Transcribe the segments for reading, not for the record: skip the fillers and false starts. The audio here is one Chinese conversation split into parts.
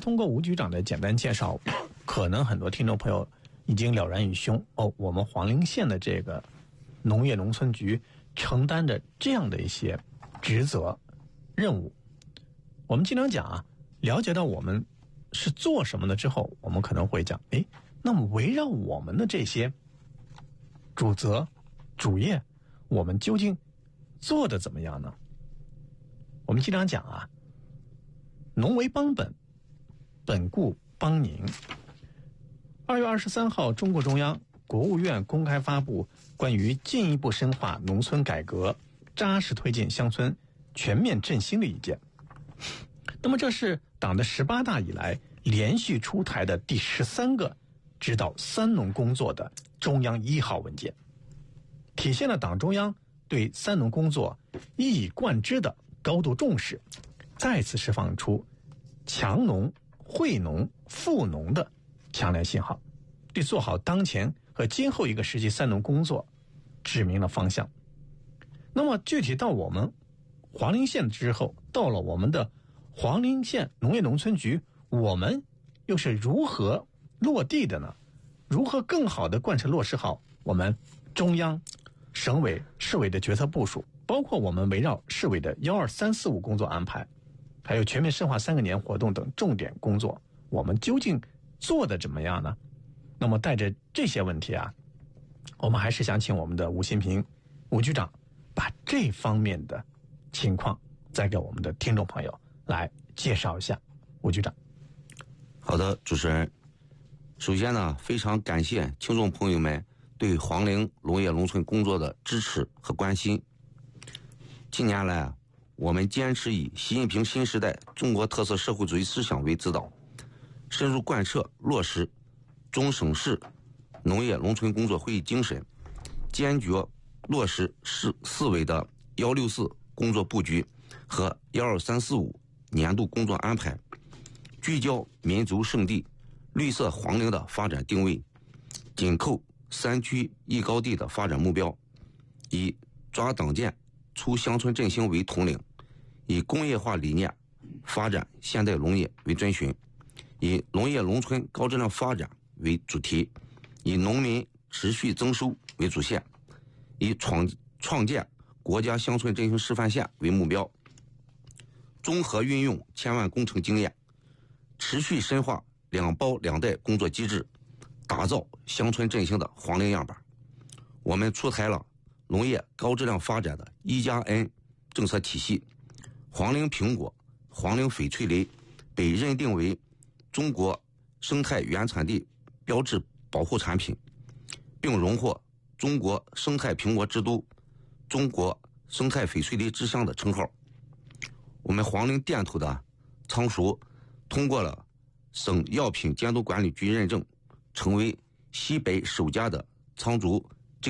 通过吴局长的简单介绍，可能很多听众朋友已经了然于胸哦，我们黄陵县的这个农业农村局承担着这样的一些职责任务。我们经常讲啊，了解到我们是做什么的之后，我们可能会讲，那么围绕我们的这些主责主业，我们究竟做的怎么样呢？我们经常讲啊，农为邦本，本固邦宁。2月23号，中共中央、国务院公开发布关于进一步深化农村改革、扎实推进乡村全面振兴的意见。那么这是党的18大以来连续出台的第13个指导三农工作的中央1号文件，体现了党中央对三农工作一以贯之的高度重视，再次释放出强农、惠农、富农的强烈信号，对做好当前和今后一个时期三农工作指明了方向。那么具体到我们黄陵县之后，到了我们的黄陵县农业农村局，我们又是如何落地的呢？如何更好地贯彻落实好我们中央、省委、市委的决策部署，包括我们围绕市委的12345工作安排，还有全面深化3个年活动等重点工作，我们究竟做的怎么样呢？那么带着这些问题啊，我们还是想请我们的吴新平吴局长把这方面的情况再给我们的听众朋友来介绍一下。吴局长。 好的，主持人，首先呢，非常感谢听众朋友们对黄陵农业农村工作的支持和关心。近年来，我们坚持以习近平新时代中国特色社会主义思想为指导，深入贯彻落实中省市农业农村工作会议精神，坚决落实市委的164工作布局和12345年度工作安排，聚焦民族圣地绿色黄陵的发展定位，紧扣3区一高地的发展目标，以抓党建促乡村振兴为统领，以工业化理念发展现代农业为遵循，以农业农村高质量发展为主题，以农民持续增收为主线，以创建国家乡村振兴示范县为目标，综合运用千万工程经验，持续深化2包2带工作机制，打造乡村振兴的黄陵样板。我们出台了农业高质量发展的1+N 政策体系，黄陵苹果、黄陵翡翠梨被认定为中国生态原产地标志保护产品，并荣获中国生态苹果之都、中国生态翡翠梨之乡的称号。我们黄陵店头的仓鼠通过了省药品监督管理局认证，成为西北首家的仓鼠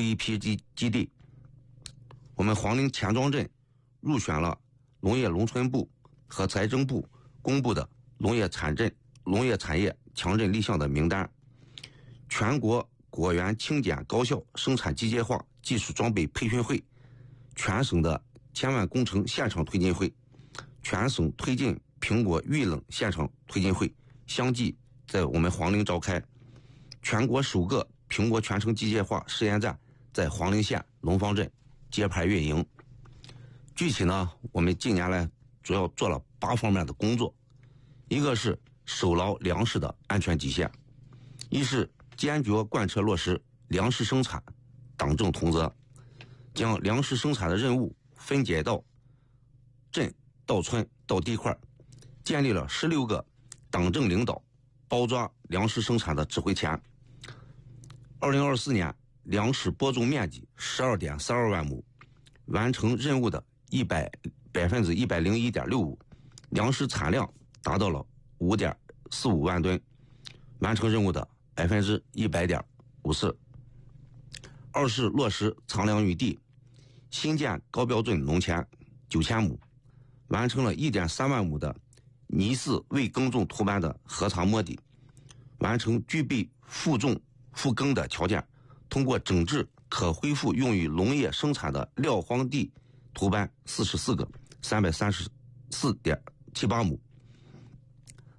GEP基地。我们黄陵钱庄镇入选了农业农村部和财政部公布的农业产业强镇立项的名单。全国果园轻简高效生产机械化技术装备培训会、全省的千万工程现场推进会、全省推进苹果预冷现场推进会相继在我们黄陵召开。全国首个苹果全程机械化试验站在黄陵县龙坊镇揭牌运营。具体呢，我们近年来主要做了8方面的工作。一个是守牢粮食的安全底线，一是坚决贯彻落实粮食生产党政同责，将粮食生产的任务分解到镇到村到地块，建立了16个党政领导包抓粮食生产的指挥钳。2024年粮食播种面积12.42万亩，完成任务的101.65%，粮食产量达到了5.45万吨，完成任务的100.54%。二是落实藏粮育地，新建高标准农田9000亩，完成了1.3万亩的泥饲未耕种土班的核藏摸底，完成具备复种复耕的条件，通过整治可恢复用于农业生产的撂荒地土班44个，334.78亩。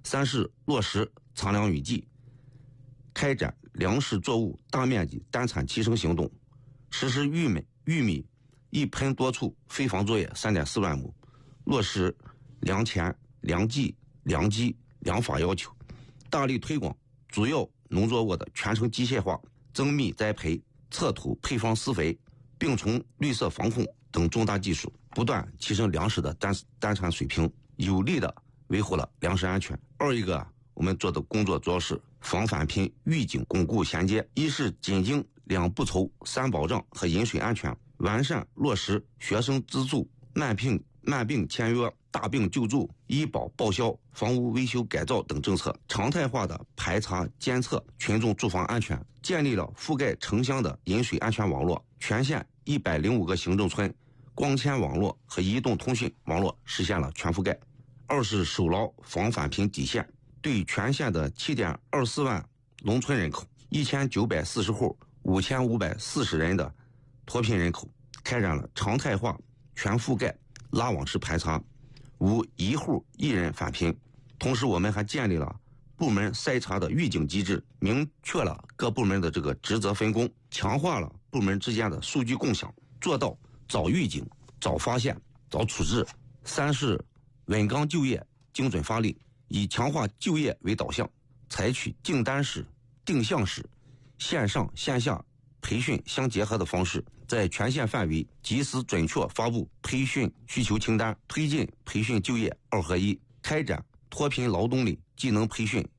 三是落实仓粮雨季，开展粮食作物大面积单产提升行动，实施玉米一盆多处飞防作业3.4万亩，落实粮前、粮季、粮基、粮法要求，大力推广主要农作物的全程机械化，增密栽培、测土配方施肥、病虫绿色防控等重大技术，不断提升粮食的单产水平，有力的维护了粮食安全。二一个我们做的工作主要是防返贫、预警巩固衔接，一是紧盯2不愁、3保障和饮水安全，完善落实学生资助、慢病签约、大病救助、医保报销、房屋维修改造等政策，常态化的排查监测群众住房安全，建立了覆盖城乡的饮水安全网络，全县105个行政村光纤网络和移动通讯网络实现了全覆盖。二是守牢防返贫底线，对全县的7.24万农村人口、1940户、5540人的脱贫人口开展了常态化全覆盖拉网式排查，无一户一人返贫。同时我们还建立了部门筛查的预警机制，明确了各部门的这个职责分工，强化了部门之间的数据共享，做到早预警、早发现、早处置。三是稳纲就业、精准发力，以强化就业为导向，采取订单式、定向式、线上线下培训相结合的方式，在全县范围及时准确发布培训需求清单，推进培训就业2合1，开展脱贫劳动力技能培训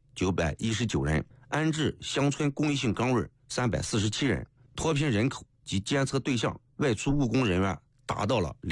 919人，安置乡村公益性岗位347人，脱贫人口及监测对象外出务工人员达到了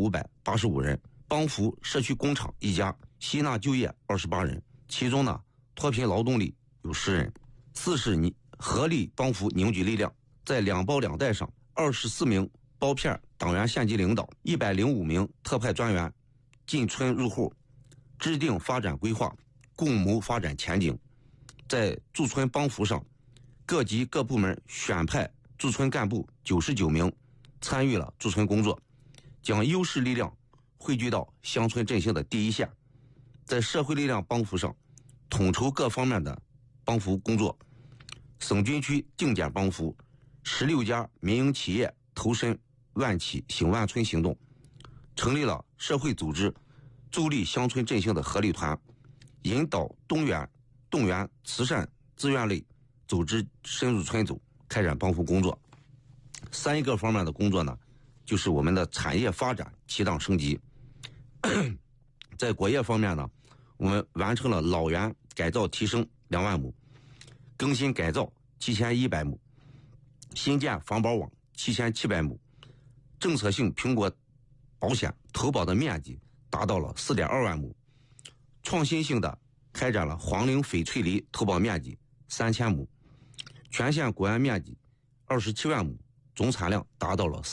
2585人，帮扶社区工厂1家，吸纳就业28人，其中呢脱贫劳动力有10人。四是合力帮扶凝聚力量，在2包2袋上24名包片党员县级领导、105名特派专员进村入户，制定发展规划，共谋发展前景。在驻村帮扶上，各级各部门选派驻村干部99名参与了驻村工作，将优势力量汇聚到乡村振兴的第一线。在社会力量帮扶上，统筹各方面的帮扶工作，省军区定点帮扶16家民营企业投身万企醒万村行动，成立了社会组织助力乡村振兴的合力团，引导动员慈善自愿类组织深入村组，开展帮扶工作。3个方面的工作呢，就是我们的产业发展提档升级。在果业方面呢，我们完成了老园改造提升2万亩，更新改造7100亩，新建防保网7700亩，政策性苹果保险投保的面积达到了4.2万亩，创新性的开展了黄陵翡翠梨投保面积3000亩，全县果园面积27万亩，总产量达到了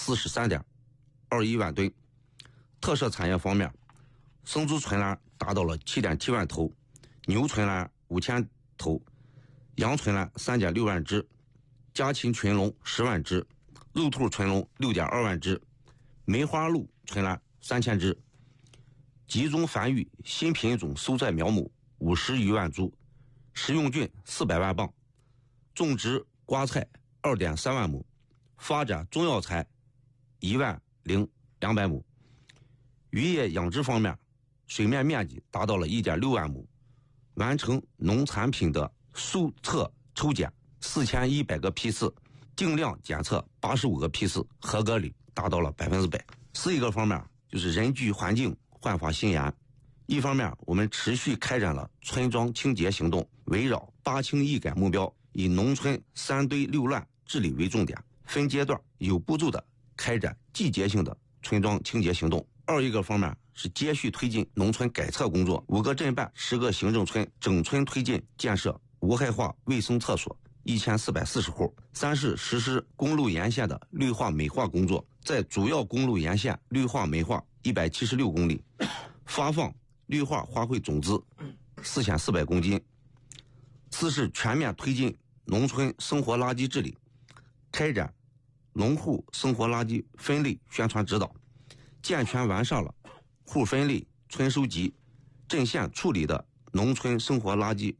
43.21万吨。特色产业方面，生猪存栏达到了7.7万头，牛存栏5000头，羊存栏3.6万只，家禽群笼10万只，肉兔群笼6.2万只，梅花鹿存栏3000只，集中繁育新品种蔬菜苗木50余万株，食用菌400万磅，种植瓜菜2.3万亩，发展中药材10200亩。渔业养殖方面，水面面积达到了1.6万亩，完成农产品的数测抽检4100个批次，定量检测85个批次，合格率达到了100%。4个方面就是人居环境焕发新颜。一方面，我们持续开展了村庄清洁行动，围绕8清一改目标，以农村3堆6乱治理为重点，分阶段有步骤的开展季节性的村庄清洁行动。一个方面是接续推进农村改厕工作，5个镇办10个行政村整村推进建设无害化卫生厕所1440户。3是实施公路沿线的绿化美化工作，在主要公路沿线绿化美化176公里，发放绿化花卉种子4400公斤。4是全面推进农村生活垃圾治理，开展农户生活垃圾分类宣传指导，健全完善了户分类、村收集、镇县处理的农村生活垃圾